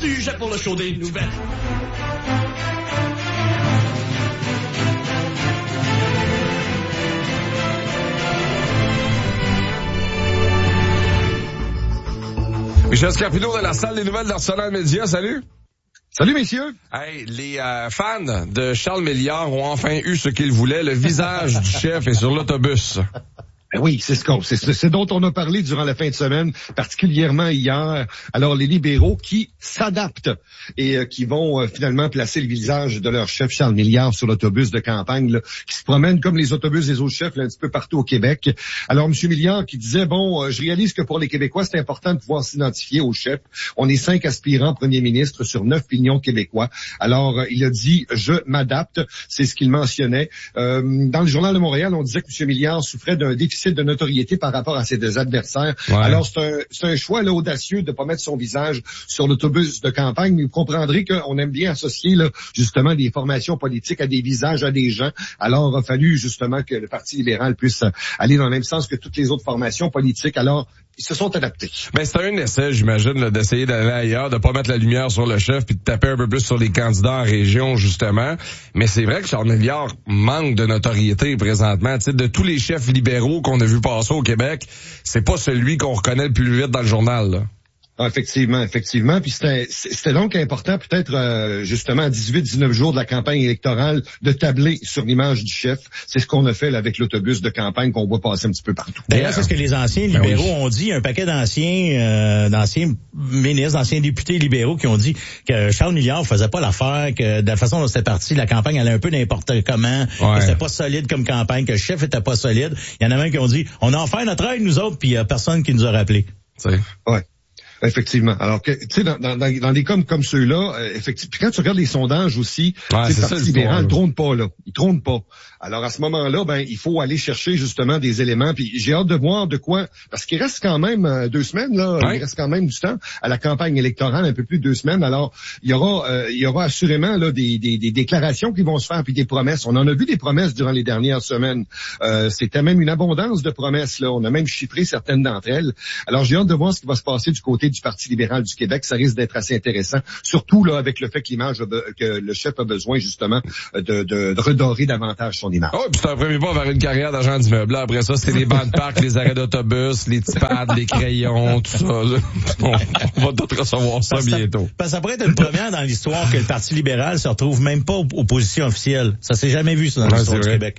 sujet pour le show des nouvelles. Michel Scarpino de la salle des nouvelles d'Arsenal Média, salut. Salut, messieurs. Hey, les fans de Charles Milliard ont enfin eu ce qu'ils voulaient. Le visage du chef est sur l'autobus. Ben oui, c'est dont on a parlé durant la fin de semaine, particulièrement hier. Alors, les libéraux qui s'adaptent et qui vont finalement placer le visage de leur chef Charles Milliard sur l'autobus de campagne, là, qui se promène comme les autobus des autres chefs là, un petit peu partout au Québec. Alors, M. Milliard qui disait, je réalise que pour les Québécois, c'est important de pouvoir s'identifier au chef. On est 5 aspirants premiers ministres sur 9 millions de Québécois. Alors, il a dit, je m'adapte. C'est ce qu'il mentionnait. Dans le Journal de Montréal, on disait que M. Milliard souffrait d'un déficit de notoriété par rapport à ses deux adversaires. Ouais. Alors, c'est un choix là, audacieux de pas mettre son visage sur l'autobus de campagne, mais vous comprendrez qu'on aime bien associer là, justement des formations politiques à des visages, à des gens. Alors, il a fallu justement que le Parti libéral puisse aller dans le même sens que toutes les autres formations politiques. Alors, ils se sont adaptés. Ben, c'est un essai, j'imagine, là, d'essayer d'aller ailleurs, de pas mettre la lumière sur le chef puis de taper un peu plus sur les candidats en région, justement. Mais c'est vrai que Charles Milliard manque de notoriété présentement. Tu sais, de tous les chefs libéraux qu'on a vu passer au Québec, c'est pas celui qu'on reconnaît le plus vite dans le journal, là. Ah, effectivement. Puis c'était donc important, peut-être justement à 18-19 jours de la campagne électorale, de tabler sur l'image du chef. C'est ce qu'on a fait là, avec l'autobus de campagne qu'on voit passer un petit peu partout. D'ailleurs, c'est ce que les anciens libéraux ont dit. Un paquet d'anciens ministres, d'anciens députés libéraux qui ont dit que Charles Milliard faisait pas l'affaire, que de la façon dont c'était parti, la campagne allait un peu n'importe comment, que c'était pas solide comme campagne, que le chef était pas solide. Il y en a même qui ont dit, on a enfin notre aide, nous autres, puis il y a personne qui nous a rappelé. Ouais. Effectivement. Alors que tu sais dans des comme ceux-là, effectivement. Puis quand tu regardes les sondages aussi, le Parti libéral trône pas là, il trône pas. Alors à ce moment-là, il faut aller chercher justement des éléments. Puis j'ai hâte de voir de quoi, parce qu'il reste quand même 2 semaines là, il reste quand même du temps à la campagne électorale, un peu plus de 2 semaines. Alors il y aura assurément là des déclarations qui vont se faire puis des promesses. On en a vu des promesses durant les dernières semaines. C'était même une abondance de promesses là. On a même chiffré certaines d'entre elles. Alors j'ai hâte de voir ce qui va se passer du côté du Parti libéral du Québec. Ça risque d'être assez intéressant, surtout là avec le fait que l'image que le chef a besoin justement de redorer davantage son image. Oh, puis c'est un premier pas vers une carrière d'agent d'immeuble. Après ça, c'était les bancs de parc, les arrêts d'autobus, les petits pads, les crayons, tout ça. On va tout recevoir ça bientôt. Parce que ça pourrait être une première dans l'histoire que le Parti libéral se retrouve même pas aux positions officielles. Ça s'est jamais vu ça dans l'histoire du Québec.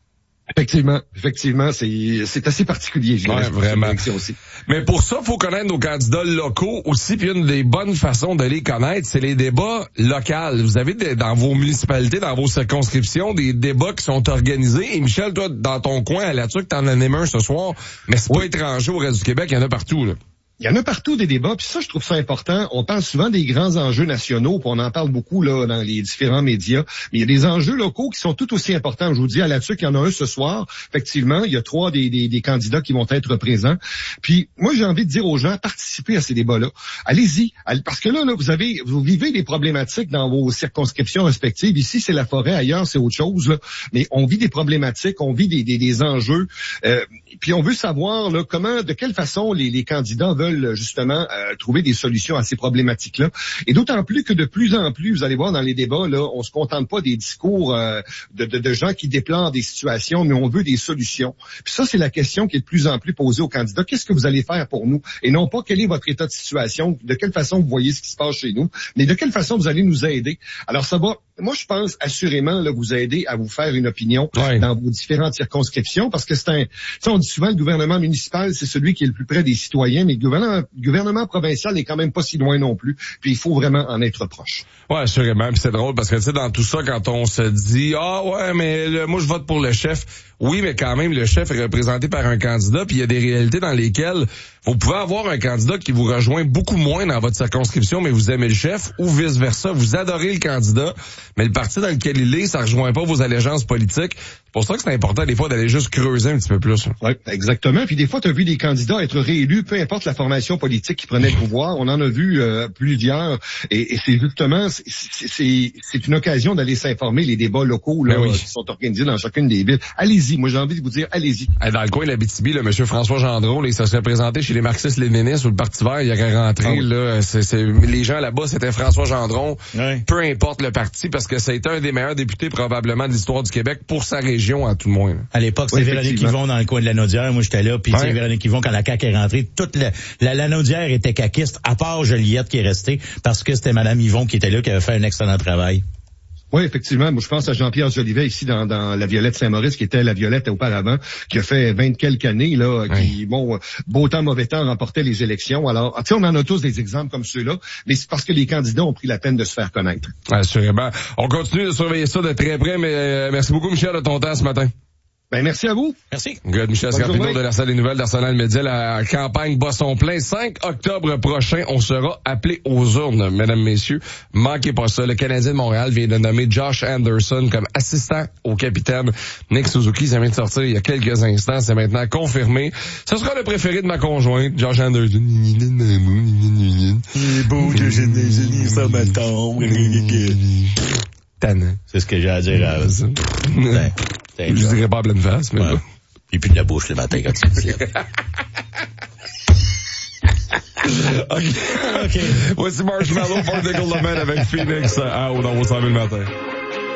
Effectivement, c'est assez particulier, je dirais. Vraiment. Aussi. Mais pour ça, faut connaître nos candidats locaux aussi, puis une des bonnes façons de les connaître, c'est les débats locaux. Vous avez dans vos municipalités, dans vos circonscriptions, des débats qui sont organisés. Et Michel, toi, dans ton coin, à la TUC, t'en animes un ce soir, mais c'est pas étranger au reste du Québec, il y en a partout, là. Il y en a partout des débats, puis ça, je trouve ça important. On parle souvent des grands enjeux nationaux, puis on en parle beaucoup là dans les différents médias. Mais il y a des enjeux locaux qui sont tout aussi importants. Je vous dis, à la TUC, il y en a un ce soir. Effectivement, il y a 3 des candidats qui vont être présents. Puis moi, j'ai envie de dire aux gens, participez à ces débats-là. Allez-y, parce que là, vous vivez des problématiques dans vos circonscriptions respectives. Ici, c'est la forêt, ailleurs, c'est autre chose. Là. Mais on vit des problématiques, on vit des enjeux. Puis on veut savoir là de quelle façon les candidats veulent justement trouver des solutions à ces problématiques-là. Et d'autant plus que de plus en plus, vous allez voir dans les débats, là, on se contente pas des discours de gens qui déplorent des situations, mais on veut des solutions. Puis ça, c'est la question qui est de plus en plus posée aux candidats. Qu'est-ce que vous allez faire pour nous? Et non pas quel est votre état de situation, de quelle façon vous voyez ce qui se passe chez nous, mais de quelle façon vous allez nous aider. Alors ça va, moi je pense assurément là, vous aider à vous faire une opinion dans vos différentes circonscriptions, parce que on dit souvent le gouvernement municipal, c'est celui qui est le plus près des citoyens, mais le gouvernement provincial n'est quand même pas si loin non plus. Puis il faut vraiment en être proche. Ouais, assurément. Puis c'est drôle parce que tu sais, dans tout ça, quand on se dit moi je vote pour le chef. Oui, mais quand même, le chef est représenté par un candidat, puis il y a des réalités dans lesquelles vous pouvez avoir un candidat qui vous rejoint beaucoup moins dans votre circonscription, mais vous aimez le chef, ou vice-versa. Vous adorez le candidat, mais le parti dans lequel il est, ça rejoint pas vos allégeances politiques. C'est pour ça que c'est important des fois d'aller juste creuser un petit peu plus. Oui, exactement. Puis des fois, tu as vu des candidats être réélus, peu importe la formation politique qui prenait le pouvoir. On en a vu plusieurs. Et c'est justement, c'est une occasion d'aller s'informer, les débats locaux là, qui sont organisés dans chacune des villes. Allez-y. Moi, j'ai envie de vous dire, allez-y. Dans le coin de l'Abitibi, le monsieur François Gendron, là, il se serait présenté chez les marxistes-léninistes ou le Parti vert, il aurait rentré. Là, les gens là-bas, c'était François Gendron. Oui. Peu importe le parti, parce que ça a été un des meilleurs députés probablement de l'histoire du Québec pour sa région, à tout le moins. À l'époque, c'était Véronique Yvon dans le coin de la Naudière. Moi, j'étais là, puis Véronique Yvon, quand la CAQ est rentrée, toute la Naudière était caquiste, à part Joliette qui est restée, parce que c'était Madame Yvon qui était là, qui avait fait un excellent travail. Oui, effectivement. Moi, je pense à Jean-Pierre Jolivet ici dans la Violette Saint-Maurice, qui était la Violette auparavant, qui a fait 20 quelques années, là, qui, bon, beau temps, mauvais temps, remportait les élections. Alors, tu sais, on en a tous des exemples comme ceux-là, mais c'est parce que les candidats ont pris la peine de se faire connaître. Assurément. On continue de surveiller ça de très près, mais merci beaucoup, Michel, de ton temps ce matin. Ben, merci à vous. Merci. Good. Michel Scarpino de la salle des nouvelles d'Arsenal Média. La campagne bat son plein. 5 octobre prochain, on sera appelé aux urnes, mesdames, messieurs. Manquez pas ça. Le Canadien de Montréal vient de nommer Josh Anderson comme assistant au capitaine Nick Suzuki. Ça vient de sortir il y a quelques instants. C'est maintenant confirmé. Ce sera le préféré de ma conjointe, Josh Anderson. Il est beau, Josh Anderson. Ça m'attend. C'est ce que j'ai à dire à ça. Je dirais pas à pleine face, mais là. Et puis de la bouche le matin quand tu te OK. Voici Marshmallow pour Nickel Lament avec Phoenix. Dans vos 100 000 matin.